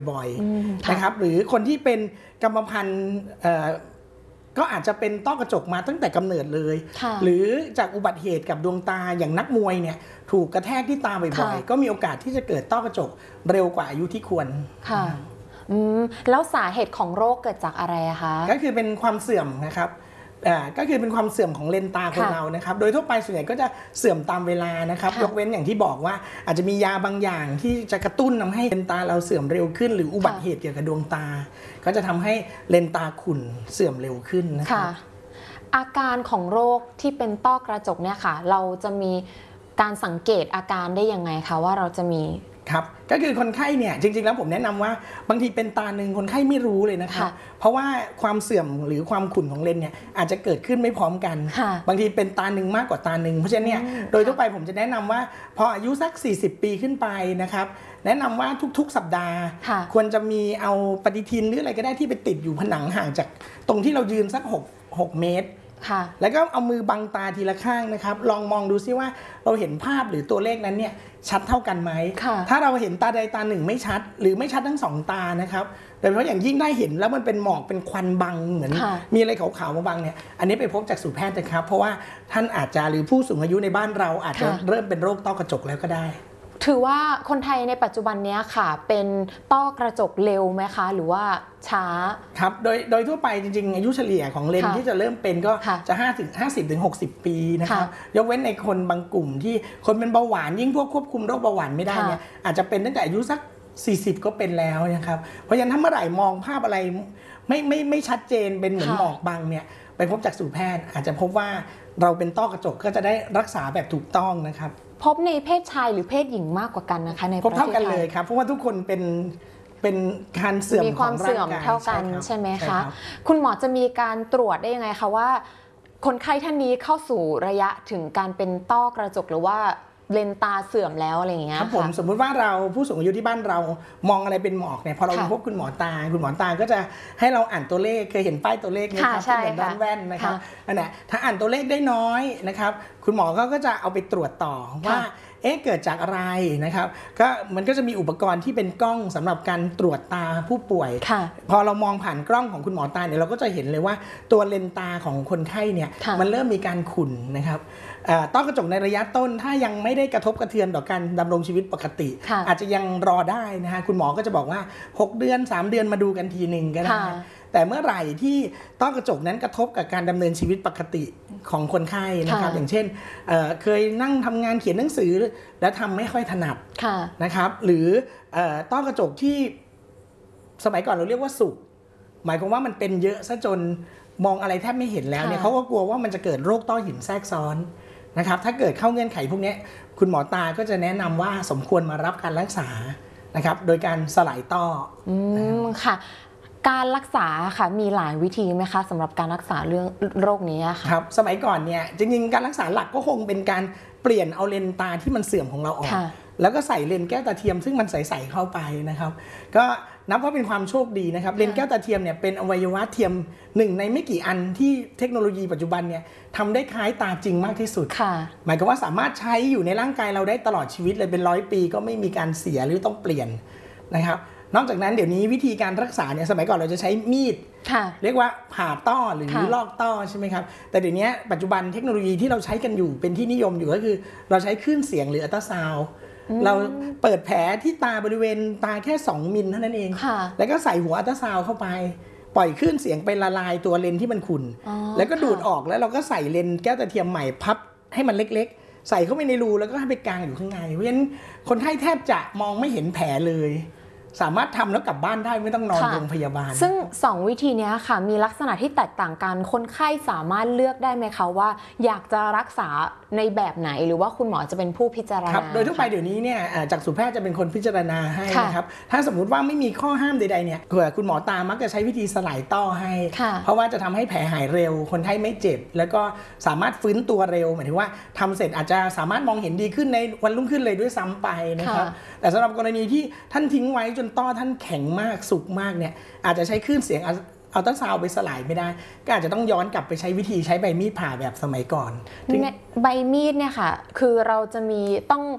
บ่อยๆนะครับหรือคนที่เป็นกรรมพันธุ์ก็อาจจะเป็นต้อกระจกมาตั้งแต่กำเนิดเลยหรือจากอุบัติเหตุกับดวงตาอย่างนักมวยเนี่ยถูกกระแทกที่ตาบ่อยๆก็มีโอกาสที่จะเกิดต้อกระจกเร็วกว่าอายุที่ควรค่ะแล้วสาเหตุของโรคเกิดจากอะไรอะคะก็คือเป็นความเสื่อมนะครับก็คือเป็นความเสื่อมของเลนตาคนเรานะครับโดยทั่วไปส่วนใหญ่ก็จะเสื่อมตามเวลานะครับยกเว้นอย่างที่บอกว่าอาจจะมียาบางอย่างที่จะกระตุ้นทำให้เลนตาเราเสื่อมเร็วขึ้นหรืออุบัติเหตุเกี่ยวกับดวงตาก็จะทำให้เลนตาขุ่นเสื่อมเร็วขึ้นนะครับอาการของโรคที่เป็นต้อกระจกเนี่ยค่ะเราจะมีการสังเกตอาการได้ยังไงคะว่าเราจะมีครับก็คือคนไข้เนี่ยจริงๆแล้วผมแนะนำว่าบางทีเป็นตาหนึ่งคนไข้ไม่รู้เลยนะครับเพราะว่าความเสื่อมหรือความขุ่นของเลนเนี่ยอาจจะเกิดขึ้นไม่พร้อมกันบางทีเป็นตาหนึ่งมากกว่าตาหนึ่งเพราะฉะนั้นเนี่ยโดยทั่วไปผมจะแนะนำว่าพออายุสัก40 ปีขึ้นไปนะครับแนะนำว่าทุกๆสัปดาห์ควรจะมีเอาปฏิทินหรืออะไรก็ได้ที่ไปติดอยู่ผนังห่างจากตรงที่เรายืนสัก6 เมตรแล้วก็เอามือบังตาทีละข้างนะครับลองมองดูซิว่าเราเห็นภาพหรือตัวเลขนั้นเนี่ยชัดเท่ากันไหมถ้าเราเห็นตาใดตาหนึ่งไม่ชัดหรือไม่ชัดทั้งสองตานะครับโดยเฉพาะอย่างยิ่งได้เห็นแล้วมันเป็นหมอกเป็นควันบังเหมือนมีอะไรขาวๆมาบังเนี่ยอันนี้ไปพบจักษุแพทย์นะครับเพราะว่าท่านอาจจะหรือผู้สูงอายุในบ้านเราอาจจะเริ่มเป็นโรคต้อกระจกแล้วก็ได้ถือว่าคนไทยในปัจจุบันนี้ค่ะเป็นต้อกระจกเร็วไหมคะหรือว่าช้าครับโดยทั่วไปจริงๆอายุเฉลี่ยของเลนที่จะเริ่มเป็นก็จะ50 ถึง 60 ปีนะครับยกเว้นในคนบางกลุ่มที่คนเป็นเบาหวานยิ่งพวกควบคุมโรคเบาหวานไม่ได้เนี่ยอาจจะเป็นตั้งแต่อายุสัก40ก็เป็นแล้วนะครับเพราะฉะนั้นถ้าเมื่อไหร่มองภาพอะไรไม่ชัดเจนเป็นเหมือนหมอกบังเนี่ยไปพบจักษุแพทย์อาจจะพบว่าเราเป็นต้อกระจกก็จะได้รักษาแบบถูกต้องนะครับพบในเพศชายหรือเพศหญิงมากกว่ากันนะคะในพบเท่ากันเลยครับเพราะว่าทุกคนเป็นการเสื่อมมีความเสื่อมเท่ากันใช่ไหมคะคุณหมอจะมีการตรวจได้ยังไงคะว่าคนไข้ท่านนี้เข้าสู่ระยะถึงการเป็นต้อกระจกหรือว่าเลนตาเสื่อมแล้วอะไรอย่างเงี้ยครับผมสมมุติว่าเราผู้สูงอายุที่บ้านเรามองอะไรเป็นหมอกเนี่ยพอเราพบคุณหมอตาก็จะให้เราอ่านตัวเลขเคยเห็นป้ายตัวเลขไหมครับที่เป็นด้านแว่นนะครับอันนี้ถ้าอ่านตัวเลขได้น้อยนะครับคุณหมอก็จะเอาไปตรวจต่อว่าเกิดจากอะไรนะครับก็มันก็จะมีอุปกรณ์ที่เป็นกล้องสำหรับการตรวจตาผู้ป่วยพอเรามองผ่านกล้องของคุณหมอตาเนี่ยเราก็จะเห็นเลยว่าตัวเลนตาของคนไข้เนี่ยมันเริ่มมีการขุ่นนะครับต้อกระจกในระยะต้นถ้ายังไม่ได้กระทบกระเทือนต่อการดำรงชีวิตปกติอาจจะยังรอได้นะฮะคุณหมอก็จะบอกว่า6 เดือน 3 เดือนมาดูกันทีหนึ่งก็ได้แต่เมื่อไหร่ที่ต้อกระจกนั้นกระทบกับการดำเนินชีวิตปกติของคนไข้นะครับอย่างเช่นเคยนั่งทำงานเขียนหนังสือแล้วทำไม่ค่อยถนัดนะครับหรือต้อกระจกที่สมัยก่อนเราเรียกว่าสุกหมายความว่ามันเป็นเยอะซะจนมองอะไรแทบไม่เห็นแล้วเนี่ยเขาก็กลัวว่ามันจะเกิดโรคต้อหินแทรกซ้อนนะครับถ้าเกิดเข้าเงื่อนไขพวกนี้คุณหมอตาก็จะแนะนำว่าสมควรมารับการรักษานะครับโดยการสลายต้อค่ะการรักษาค่ะมีหลายวิธีไหมคะสำหรับการรักษาเรื่องโรคนี้ค่ะครับสมัยก่อนเนี่ยจริงๆการรักษาหลักก็คงเป็นการเปลี่ยนเอาเลนตาที่มันเสื่อมของเราออกแล้วก็ใส่เลนแก้วตาเทียมซึ่งมันใสๆเข้าไปนะครับก็นับว่าเป็นความโชคดีนะครับเลนแก้วตาเทียมเนี่ยเป็นอวัยวะเทียมหนึ่งในไม่กี่อันที่เทคโนโลยีปัจจุบันเนี่ยทำได้คล้ายตาจริงมากที่สุดหมายความว่าสามารถใช้อยู่ในร่างกายเราได้ตลอดชีวิตเลยเป็น100 ปีก็ไม่มีการเสียหรือต้องเปลี่ยนนะครับนอกจากนั้นเดี๋ยวนี้วิธีการรักษาเนี่ยสมัยก่อนเราจะใช้มีดเรียกว่าผ่าต้อหรือลอกต้อใช่ไหมครับแต่เดี๋ยวนี้ปัจจุบันเทคโนโลยีที่เราใช้กันอยู่เป็นที่นิยมอยู่ก็คือเราใช้คลื่นเสียงหรืออัลตราซาวด์เราเปิดแผลที่ตาบริเวณตาแค่2 มิลเท่านั้นเองแล้วก็ใส่หัวอัลตราซาวด์เข้าไปปล่อยคลื่นเสียงไปละลายตัวเลนที่มันขุ่นแล้วก็ดูดออกแล้วเราก็ใส่เลนแก้วตาเทียมใหม่พับให้มันเล็กๆใส่เข้าไปในรูแล้วก็ให้ไปกางอยู่ข้างในเพราะฉะนั้นคนไข้แทบจะมองไม่เห็นแผลเลยสามารถทำแล้วกลับบ้านได้ไม่ต้องนอนโรงพยาบาลซึ่ง2 วิธีนี้ค่ะมีลักษณะที่แตกต่างกันคนไข้สามารถเลือกได้ไหมคะว่าอยากจะรักษาในแบบไหนหรือว่าคุณหมอจะเป็นผู้พิจารณาโดยทั่วไปเดี๋ยวนี้เนี่ยจักษุแพทย์จะเป็นคนพิจารณาให้นะครับถ้าสมมุติว่าไม่มีข้อห้ามใดๆเนี่ยคุณหมอตามักจะใช้วิธีสลายต้อให้เพราะว่าจะทำให้แผลหายเร็วคนไข้ไม่เจ็บแล้วก็สามารถฟื้นตัวเร็วหมายถึงว่าทำเสร็จอาจจะสามารถมองเห็นดีขึ้นในวันรุ่งขึ้นเลยด้วยซ้ำไปนะครับแต่สำหรับกรณีที่ท่านทิ้งไว้จนต้อท่านแข็งมากสุกมากเนี่ยอาจจะใช้คลื่นเสียงอัลตราซาวด์ไปสลายไม่ได้ก็อาจจะต้องย้อนกลับไปใช้วิธีใช้ใบมีดผ่าแบบสมัยก่อนใบมีดเนี่ยค่ะคือเราจะมีต้อง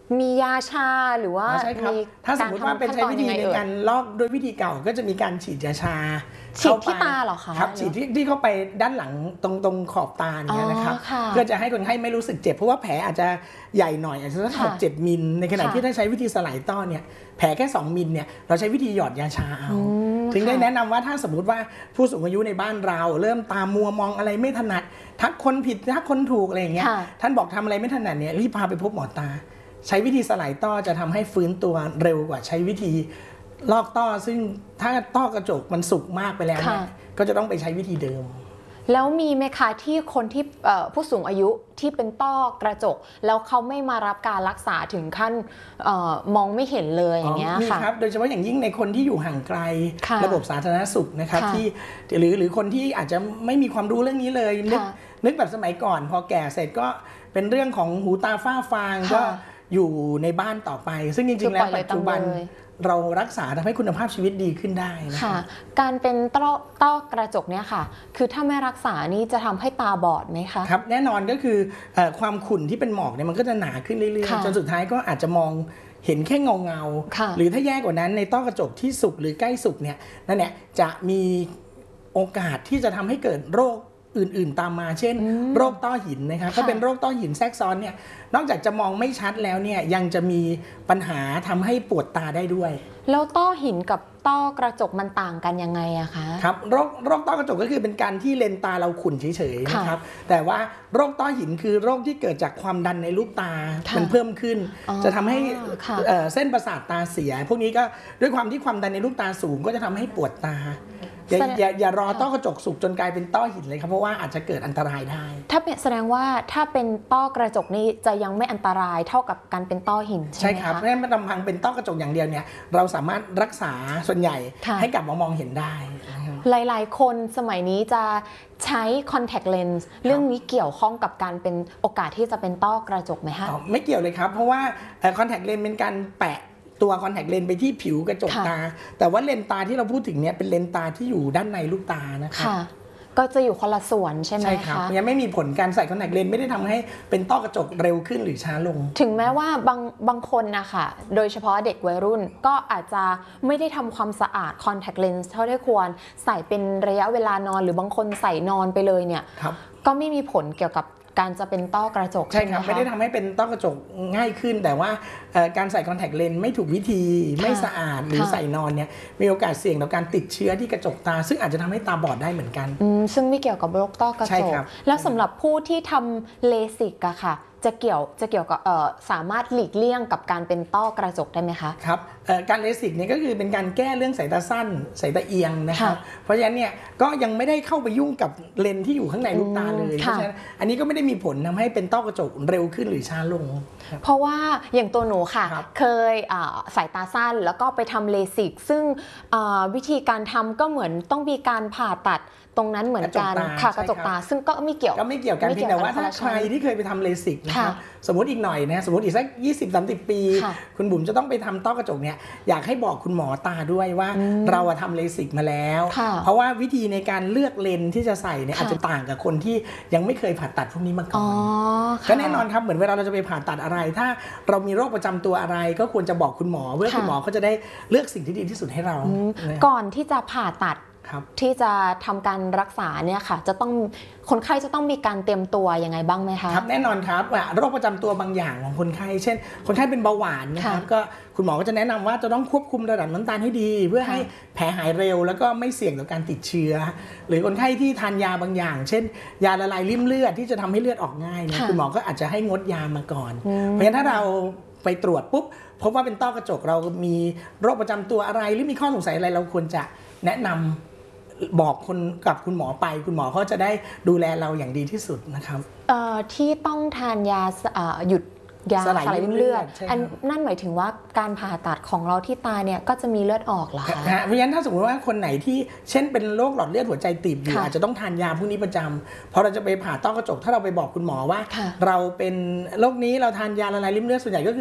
มียาชาหรือว่ามีถ้าสมมติว่าเป็นใช้วิธีในการลอกด้วยวิธีเก่าก็จะมีการฉีดยาชาฉีดที่ตาเหรอคะครับฉีดที่เข้าไปด้านหลังตรงขอบตาเนี่ยนะครับเพื่อจะให้คนไข้ไม่รู้สึกเจ็บเพราะว่าแผลอาจจะใหญ่หน่อยอาจจะสัก6-7 มิลในขณะที่ถ้าใช้วิธีสลายต้อเนี่ยแผลแค่2 มิลเนี่ยเราใช้วิธีหยอดยาชาเอาถึงได้แนะนำว่าถ้าสมมติว่าผู้สูงอายุในบ้านเราเริ่มตามัวมองอะไรไม่ถนัดทักคนผิดทักคนถูกอะไรอย่างเงี้ยท่านบอกทำอะไรไม่ถนัดเนี่ยรีบพาไปพบหมอตาใช้วิธีสลายต้อจะทำให้ฟื้นตัวเร็วกว่าใช้วิธีลอกต้อซึ่งถ้าต้อกระจกมันสุกมากไปแล้วเนี่ยก็จะต้องไปใช้วิธีเดิมแล้วมีไหมคะที่คนที่ผู้สูงอายุที่เป็นต้อกระจกแล้วเขาไม่มารับการรักษาถึงขั้นมองไม่เห็นเลยอย่างเงี้ยค่ะมีครับโดยเฉพาะอย่างยิ่งในคนที่อยู่ห่างไกลระบบสาธารณสุขนะครับที่หรือคนที่อาจจะไม่มีความรู้เรื่องนี้เลยนึกแบบสมัยก่อนพอแก่เสร็จก็เป็นเรื่องของหูตาฝ้าฟางก็อยู่ในบ้านต่อไปซึ่งจริงๆแล้วปัจจุบันเรารักษาทำให้คุณภาพชีวิตดีขึ้นได้ค่ะการเป็นต้อกระจกเนี่ยค่ะคือถ้าไม่รักษานี่จะทำให้ตาบอดไหมคะครับแน่นอนก็คือความขุ่นที่เป็นหมอกเนี่ยมันก็จะหนาขึ้นเรื่อยๆจนสุดท้ายก็อาจจะมองเห็นแค่เงาหรือถ้าแย่กว่านั้นในต้อกระจกที่สุกหรือใกล้สุกเนี่ยนั่นแหละจะมีโอกาสที่จะทำให้เกิดโรคอื่นๆตามมาเช่นโรคต้อหินนะครับถ้าเป็นโรคต้อหินแทรกซ้อนเนี่ยนอกจากจะมองไม่ชัดแล้วเนี่ยยังจะมีปัญหาทำให้ปวดตาได้ด้วยแล้วต้อหินกับต้อกระจกมันต่างกันยังไงอะคะครับโรคต้อกระจกก็คือเป็นการที่เลนตาเราขุ่นเฉยๆนะครับแต่ว่าโรคต้อหินคือโรคที่เกิดจากความดันในลูกตามันเพิ่มขึ้นจะทำให้เส้นประสาทตาเสียพวกนี้ก็ด้วยความที่ความดันในลูกตาสูงก็จะทำให้ปวดตาอย่ารอต้อกระจกสุกจนกลายเป็นต้อหินเลยครับเพราะว่าอาจจะเกิดอันตรายได้ถ้าแสดงว่าถ้าเป็นต้อกระจกนี่จะยังไม่อันตรายเท่ากับการเป็นต้อหินใช่ไหมคะใช่ครับเพราะฉะนั้นลำพังเป็นต้อกระจกอย่างเดียวเนี่ยเราสามารถรักษาส่วนใหญ่ให้กลับมามองเห็นได้หลายๆคนสมัยนี้จะใช้ contact lens เรื่องนี้เกี่ยวข้องกับการเป็นโอกาสที่จะเป็นต้อกระจกไหมคะไม่เกี่ยวเลยครับเพราะว่า contact lens เป็นการแปะตัวคอนแทคเลนส์ไปที่ผิวกระจกตาแต่ว่าเลนตาที่เราพูดถึงเนี่ยเป็นเลนตาที่อยู่ด้านในลูกตานะคะก็จะอยู่คนละส่วนใช่ไหมคะใช่ครับยังไม่มีผลการใส่คอนแทคเลนส์ไม่ได้ทำให้เป็นต้อกระจกเร็วขึ้นหรือช้าลงถึงแม้ว่าบางคนนะคะโดยเฉพาะเด็กวัยรุ่นก็อาจจะไม่ได้ทำความสะอาดคอนแทคเลนส์เท่าที่ควรใส่เป็นระยะเวลานอนหรือบางคนใส่นอนไปเลยเนี่ยก็ไม่มีผลเกี่ยวกับการจะเป็นต้อกระจกใช่ครับไม่ได้ทำให้เป็นต้อกระจกง่ายขึ้นแต่ว่าการใส่คอนแทคเลนส์ไม่ถูกวิธีไม่สะอาดหรือใส่นอนเนี่ยมีโอกาสเสี่ยงต่อการติดเชื้อที่กระจกตาซึ่งอาจจะทำให้ตาบอดได้เหมือนกันซึ่งไม่เกี่ยวกับโรคต้อกระจกแล้วสำหรับผู้ที่ทำเลสิกอะค่ะจะเกี่ยวกับสามารถหลีกเลี่ยงกับการเป็นต้อกระจกได้ไหมคะครับการเลสิกเนี่ยก็คือเป็นการแก้เรื่องสายตาสั้นสายตาเอียงนะครับเพราะฉะนั้นเนี่ยก็ยังไม่ได้เข้าไปยุ่งกับเลนที่อยู่ข้างในลูกตาเลยเพราะฉะนั้นอันนี้ก็ไม่ได้มีผลทำให้เป็นต้อกระจกเร็วขึ้นหรือช้าลงเพราะว่าอย่างตัวหนูค่ะเคยสายตาสั้นแล้วก็ไปทำเลสิกซึ่งวิธีการทำก็เหมือนต้องมีการผ่าตัดตรงนั้นเหมือนกันค่ะกระจกตาซึ่งก็ไม่เกี่ยวกันเพียงแต่ว่าถ้าใครที่เคยไปทำเลสิกนะครับสมมติอีกหน่อยนะสมมติอีกสัก20-30 ปีคุณบุ๋มจะต้องไปทำต้อกระจกเนี่ยอยากให้บอกคุณหมอตาด้วยว่าเราทำเลสิกมาแล้วเพราะว่าวิธีในการเลือกเลนที่จะใส่เนี่ยอาจจะต่างกับคนที่ยังไม่เคยผ่าตัดพวกนี้มาก่อนก็แน่นอนครับเหมือนเวลาเราจะไปผ่าตัดอะไรถ้าเรามีโรคประจำตัวอะไรก็ควรจะบอกคุณหมอเพื่อคุณหมอเขาจะได้เลือกสิ่งที่ดีที่สุดให้เราก่อนที่จะผ่าตัดที่จะทำการรักษาเนี่ยค่ะจะต้องคนไข้จะต้องมีการเตรียมตัวยังไงบ้างไหมคะครับแน่นอนครับโรคประจำตัวบางอย่างของคนไข้เช่นคนไข้เป็นเบาหวานนะครับก็คุณหมอก็จะแนะนำว่าจะต้องควบคุมระดับน้ำตาลให้ดีเพื่อให้แผลหายเร็วแล้วก็ไม่เสี่ยงต่อการติดเชื้อหรือคนไข้ที่ทานยาบางอย่างเช่นยาละลายริ่มเลือดที่จะทำให้เลือดออกง่ายนะคุณหมอก็อาจจะให้งดยามาก่อนเพราะฉะนั้นถ้าเราไปตรวจปุ๊บพบว่าเป็นต้อกระจกเรามีโรคประจำตัวอะไรหรือมีข้อสงสัยอะไรเราควรจะแนะนำบอกกับคุณหมอไปคุณหมอเขาจะได้ดูแลเราอย่างดีที่สุดนะครับที่ต้องทานยาหยุดยาสลายริ่มเลือดนั่นหมายถึงว่าการผ่าตัดของเราที่ตาเนี่ยก็จะมีเลือดออกเหรอคะเพราะฉะนั้นถ้าสมมติว่าคนไหนที่เช่นเป็นโรคหลอดเลือดหัวใจตีบอยู่อาจจะต้องทานยาพวกนี้ประจำพอเราจะไปผ่าต้อกระจกถ้าเราไปบอกคุณหมอว่าเราเป็นโรคนี้เราทานยาละลายริ่มเลือดส่วนใหญ่ก็คือ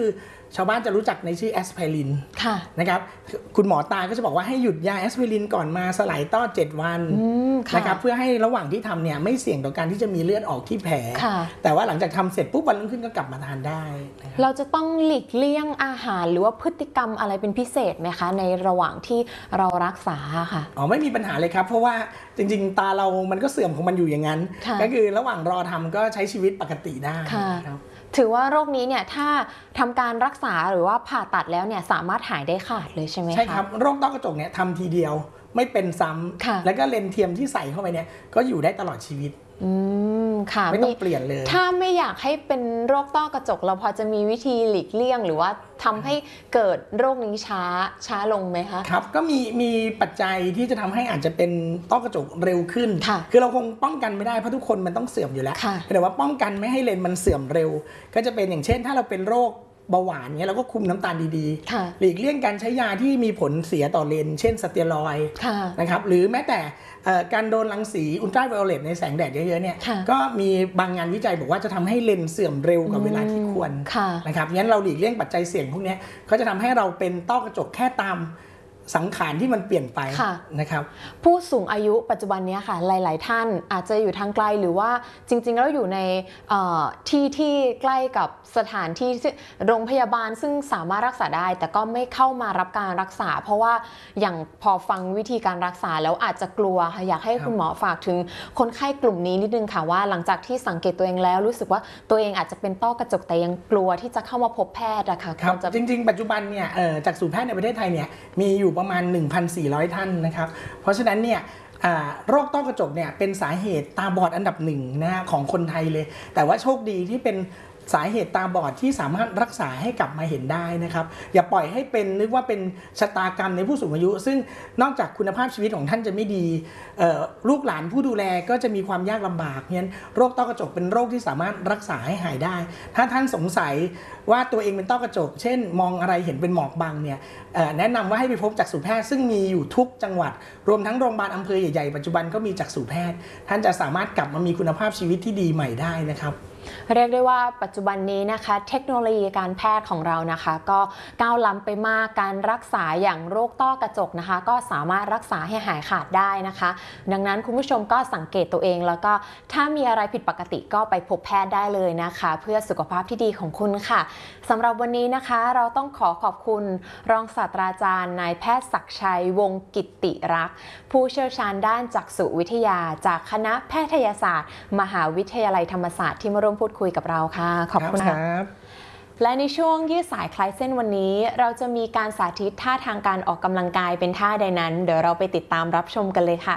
ชาวบ้านจะรู้จักในชื่อแอสไพรินนะครับคุณหมอตาก็จะบอกว่าให้หยุดยาแอสไพรินก่อนมาสลายต้อ7 วันนะครับเพื่อให้ระหว่างที่ทำเนี่ยไม่เสี่ยงต่อการที่จะมีเลือดออกที่แผลแต่ว่าหลังจากทำเสร็จปุ๊บวันรุ่งขึ้นก็กลับมาทานได้เราจะต้องหลีกเลี่ยงอาหารหรือว่าพฤติกรรมอะไรเป็นพิเศษไหมคะในระหว่างที่เรารักษาค่ะไม่มีปัญหาเลยครับเพราะว่าจริงๆตาเรามันก็เสื่อมของมันอยู่อย่างนั้นก็คือระหว่างรอทำก็ใช้ชีวิตปกติได้ครับถือว่าโรคนี้เนี่ยถ้าทำการรักษาหรือว่าผ่าตัดแล้วเนี่ยสามารถหายได้ขาดเลยใช่ไหมคะใช่ครับโรคต้อกระจกเนี่ยทำทีเดียวไม่เป็นซ้ำแล้วก็เลนส์เทียมที่ใส่เข้าไปเนี่ยก็อยู่ได้ตลอดชีวิตค่ะไม่ต้องเปลี่ยนเลยถ้าไม่อยากให้เป็นโรคต้อกระจกเราพอจะมีวิธีหลีกเลี่ยงหรือว่าทำให้เกิดโรคนี้ช้าลงไหมคะครับก็มีปัจจัยที่จะทำให้อาจจะเป็นต้อกระจกเร็วขึ้นคือเราคงป้องกันไม่ได้เพราะทุกคนมันต้องเสื่อมอยู่แล้วแต่ว่าป้องกันไม่ให้เลนส์มันเสื่อมเร็วก็จะเป็นอย่างเช่นถ้าเราเป็นโรคเบาหวานเงี้ยเราก็คุมน้ำตาลดีๆหลีกเลี่ยงการใช้ยาที่มีผลเสียต่อเลนเช่นสเตียรอยด์นะครับหรือแม้แต่การโดนรังสีอุลตราไวโอเลตในแสงแดดเยอะๆเนี่ยก็มีบางงานวิจัยบอกว่าจะทำให้เลนเสื่อมเร็วกว่าเวลาที่ควรนะครับงั้นเราหลีกเลี่ยงปัจจัยเสี่ยงพวกนี้ก็จะทำให้เราเป็นต้อกระจกแค่ตามสังขารที่มันเปลี่ยนไปนะครับผู้สูงอายุปัจจุบันนี้ค่ะหลายๆท่านอาจจะอยู่ทางไกลหรือว่าจริงๆแล้วอยู่ในที่ใกล้กับสถานที่โรงพยาบาลซึ่งสามารถรักษาได้แต่ก็ไม่เข้ามารับการรักษาเพราะว่าอย่างพอฟังวิธีการรักษาแล้วอาจจะกลัวค่ะอยากให้คุณหมอฝากถึงคนไข้กลุ่มนี้นิดนึงค่ะว่าหลังจากที่สังเกตตัวเองแล้วรู้สึกว่าตัวเองอาจจะเป็นต้อกระจกแต่ยังกลัวที่จะเข้ามาพบแพทย์อะค่ะครับจริงๆปัจจุบันเนี่ยจากสูแพทย์ในประเทศไทยเนี่ยมีอยู่ประมาณ 1,400 ท่านนะครับเพราะฉะนั้นเนี่ยโรคต้อกระจกเนี่ยเป็นสาเหตุตาบอดอันดับหนึ่งนะของคนไทยเลยแต่ว่าโชคดีที่เป็นสาเหตุตาบอดที่สามารถรักษาให้กลับมาเห็นได้นะครับอย่าปล่อยให้เป็นนึกว่าเป็นชะตากรรมในผู้สูงอายุซึ่งนอกจากคุณภาพชีวิตของท่านจะไม่ดีลูกหลานผู้ดูแลก็จะมีความยากลำบากเพราะฉะนั้นโรคต้อกระจกเป็นโรคที่สามารถรักษาให้หายได้ถ้าท่านสงสัยว่าตัวเองเป็นต้อกระจกเช่นมองอะไรเห็นเป็นหมอกบังเนี่ยแนะนำว่าให้ไปพบจักษุแพทย์ซึ่งมีอยู่ทุกจังหวัดรวมทั้งโรงพยาบาลอำเภอใหญ่ๆปัจจุบันก็มีจักษุแพทย์ท่านจะสามารถกลับมามีคุณภาพชีวิตที่ดีใหม่ได้นะครับเรียกได้ว่าปัจจุบันนี้นะคะเทคโนโลยีการแพทย์ของเรานะคะก็ก้าวล้ำไปมากการรักษาอย่างโรคต้อกระจกนะคะก็สามารถรักษาให้หายขาดได้นะคะดังนั้นคุณผู้ชมก็สังเกตตัวเองแล้วก็ถ้ามีอะไรผิดปกติก็ไปพบแพทย์ได้เลยนะคะเพื่อสุขภาพที่ดีของคุณค่ะสำหรับวันนี้นะคะเราต้องขอบคุณรองศาสตราจารย์นายแพทย์ศักดิ์ชัยวงศ์กิตติรักษ์ผู้เชี่ยวชาญด้านจักษุวิทยาจากคณะแพทยศาสตร์มหาวิทยาลัยธรรมศาสตร์ที่มาร่วมพูดคุยกับเราค่ะขอบคุณครับและในช่วงยืดสายคลายเส้นวันนี้เราจะมีการสาธิตท่าทางการออกกำลังกายเป็นท่าใดนั้นเดี๋ยวเราไปติดตามรับชมกันเลยค่ะ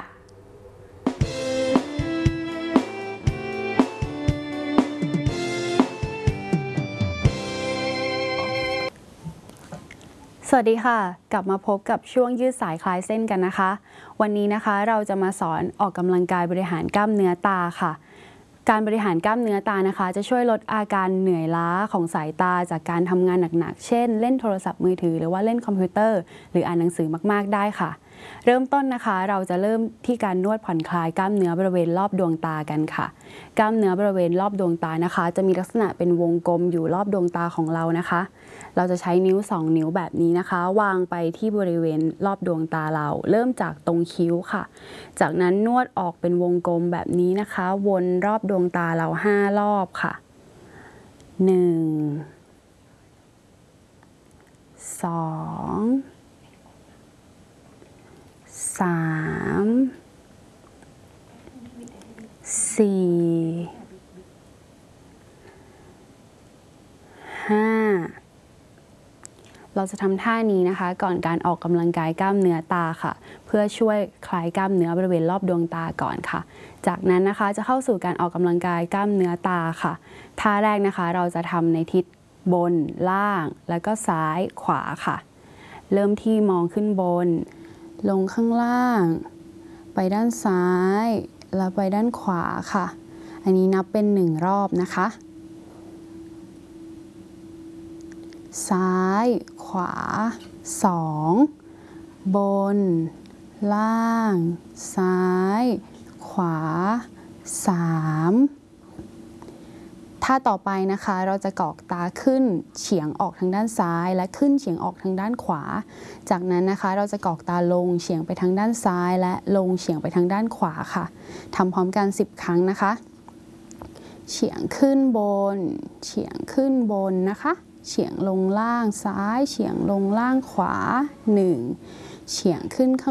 สวัสดีค่ะกลับมาพบกับช่วงยืดสายคลายเส้นกันนะคะวันนี้นะคะเราจะมาสอนออกกำลังกายบริหารกล้ามเนื้อตาค่ะการบริหารกล้ามเนื้อตานะคะจะช่วยลดอาการเหนื่อยล้าของสายตาจากการทำงานหนักๆเช่นเล่นโทรศัพท์มือถือหรือว่าเล่นคอมพิวเตอร์หรืออ่านหนังสือมากๆได้ค่ะเริ่มต้นนะคะเราจะเริ่มที่การนวดผ่อนคลายกล้ามเนื้อบริเวณรอบดวงตากันค่ะกล้ามเนื้อบริเวณรอบดวงตานะคะจะมีลักษณะเป็นวงกลมอยู่รอบดวงตาของเรานะคะเราจะใช้นิ้ว2 นิ้วแบบนี้นะคะวางไปที่บริเวณรอบดวงตาเราเริ่มจากตรงคิ้วค่ะจากนั้นนวดออกเป็นวงกลมแบบนี้นะคะวนรอบดวงตาเรา5 รอบค่ะ1 2 3 4 5เราจะทำท่านี้นะคะก่อนการออกกำลังกายกล้ามเนื้อตาค่ะเพื่อช่วยคลายกล้ามเนื้อบริเวณรอบดวงตาก่อนค่ะจากนั้นนะคะจะเข้าสู่การออกกำลังกายกล้ามเนื้อตาค่ะท่าแรกนะคะเราจะทำในทิศบนล่างแล้วก็ซ้ายขวาค่ะเริ่มที่มองขึ้นบนลงข้างล่างไปด้านซ้ายแล้วไปด้านขวาค่ะอันนี้นับเป็น1 รอบนะคะซ้ายขวา2บนล่างซ้ายขวา3 ท่าต่อไปนะคะเราจะกรอกตาขึ้นเฉียงออกทางด้านซ้ายและขึ้นเฉียงออกทางด้านขวาจากนั้นนะคะเราจะกรอกตาลงเฉียงไปทางด้านซ้ายและลงเฉียงไปทางด้านขวาค่ะทำพร้อมกัน10 ครั้งนะคะเฉียงขึ้นบนเฉียงขึ้นบนนะคะเฉียงลงล่างซ้ายเฉียงลงล่างขวา1เฉียงขึ้นข้าง